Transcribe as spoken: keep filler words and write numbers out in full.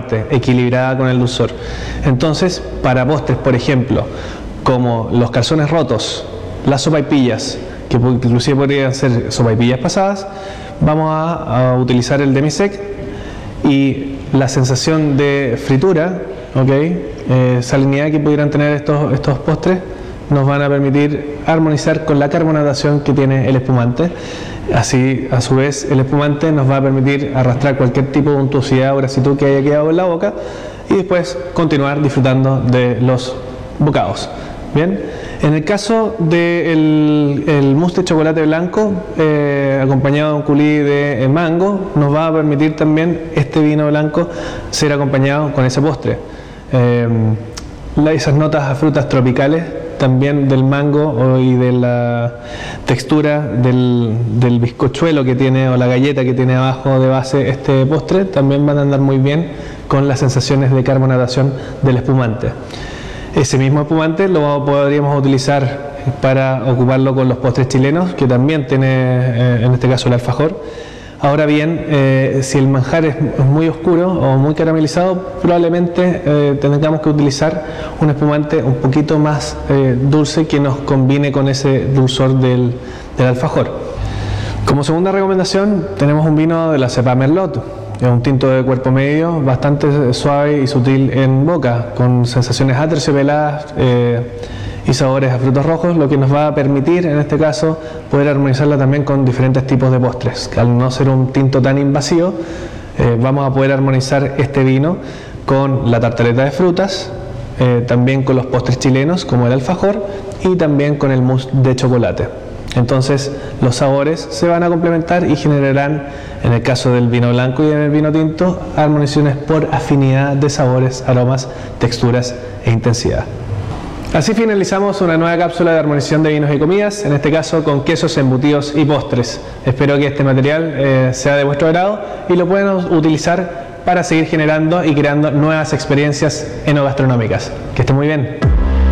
fuerte, equilibrada con el dulzor. Entonces, para postres, por ejemplo, como los calzones rotos, las sopaipillas, que inclusive podrían ser sopaipillas pasadas, vamos a, a utilizar el demi-sec, y la sensación de fritura, ¿okay? eh, salinidad que pudieran tener estos, estos postres nos van a permitir armonizar con la carbonatación que tiene el espumante. Así, a su vez, el espumante nos va a permitir arrastrar cualquier tipo de untuosidad o grasitud que haya quedado en la boca y después continuar disfrutando de los bocados. Bien, en el caso del el mousse de chocolate blanco eh, acompañado de un coulis de mango, nos va a permitir también este vino blanco ser acompañado con ese postre. Eh, esas notas a frutas tropicales también del mango y de la textura del, del bizcochuelo que tiene o la galleta que tiene abajo de base este postre también van a andar muy bien con las sensaciones de carbonatación del espumante. Ese mismo espumante lo podríamos utilizar para ocuparlo con los postres chilenos, que también tiene eh, en este caso el alfajor. Ahora bien, eh, si el manjar es muy oscuro o muy caramelizado, probablemente eh, tengamos que utilizar un espumante un poquito más eh, dulce que nos combine con ese dulzor del, del alfajor. Como segunda recomendación tenemos un vino de la cepa Merlot. Es un tinto de cuerpo medio, bastante suave y sutil en boca, con sensaciones aterciopeladas eh, y sabores a frutos rojos, lo que nos va a permitir, en este caso, poder armonizarla también con diferentes tipos de postres. Al no ser un tinto tan invasivo, eh, vamos a poder armonizar este vino con la tartaleta de frutas, eh, también con los postres chilenos, como el alfajor, y también con el mousse de chocolate. Entonces los sabores se van a complementar y generarán, en el caso del vino blanco y en el vino tinto, armonizaciones por afinidad de sabores, aromas, texturas e intensidad. Así finalizamos una nueva cápsula de armonización de vinos y comidas, en este caso con quesos, embutidos y postres. Espero que este material eh, sea de vuestro agrado y lo puedan utilizar para seguir generando y creando nuevas experiencias enogastronómicas. Que estén muy bien.